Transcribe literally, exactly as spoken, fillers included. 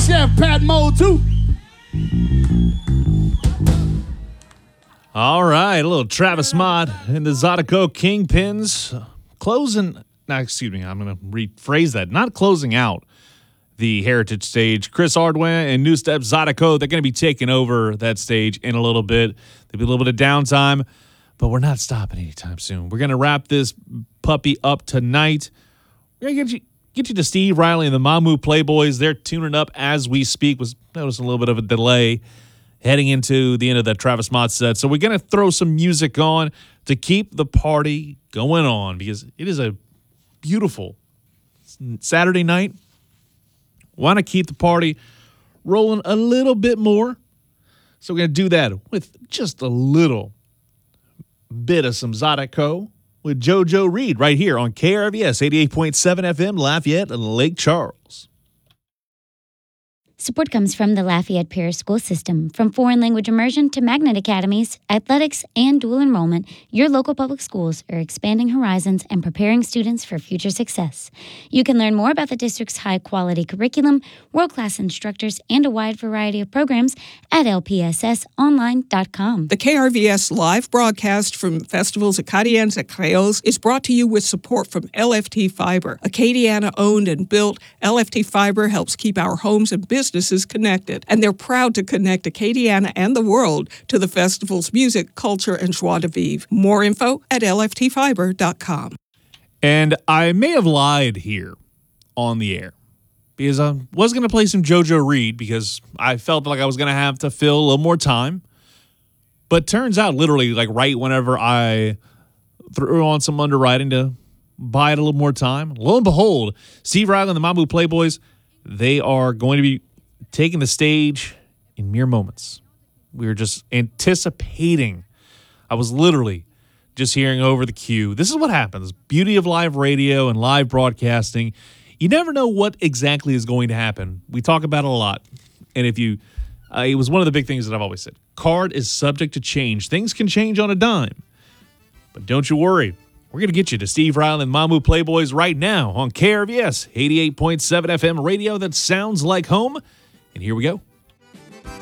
Chef Pat Mode too. All right, a little Travis Mott and the Zydeco Kingpins closing. Now, excuse me, I'm going to rephrase that. Not closing out the Heritage stage. Chris Ardwin and New Step Zydeco, they're going to be taking over that stage in a little bit. There'll be a little bit of downtime, but we're not stopping anytime soon. We're going to wrap this puppy up tonight. We're going to get you, get you to Steve Riley and the Mamu Playboys. They're tuning up as we speak. Was noticing a little bit of a delay heading into the end of that Travis Mott set. So we're going to throw some music on to keep the party going on because it is a beautiful Saturday night. Want to keep the party rolling a little bit more. So we're going to do that with just a little bit of some Zydeco with JoJo Reed right here on K R V S eighty-eight point seven F M, Lafayette and Lake Charles. Support comes from the Lafayette Parish School System. From foreign language immersion to magnet academies, athletics, and dual enrollment, your local public schools are expanding horizons and preparing students for future success. You can learn more about the district's high-quality curriculum, world-class instructors, and a wide variety of programs at L P S S online dot com. The K R V S live broadcast from Festivals Acadians et Creoles is brought to you with support from L F T Fiber. Acadiana-owned and built, L F T Fiber helps keep our homes and businesses businesses connected, and they're proud to connect Acadiana and the world to the festival's music, culture, and joie de vivre. More info at L F T fiber dot com. And I may have lied here on the air because I was going to play some JoJo Reed because I felt like I was going to have to fill a little more time. But turns out literally like right whenever I threw on some underwriting to buy it a little more time, lo and behold, Steve Riley and the Mamu Playboys, they are going to be taking the stage in mere moments. We were just anticipating. I was literally just hearing over the cue. This is what happens. Beauty of live radio and live broadcasting. You never know what exactly is going to happen. We talk about it a lot. And if you, uh, it was one of the big things that I've always said. Card is subject to change. Things can change on a dime. But don't you worry. We're going to get you to Steve Riley and Mamu Playboys right now on K R V S eighty-eight point seven F M radio that sounds like home. And here we go.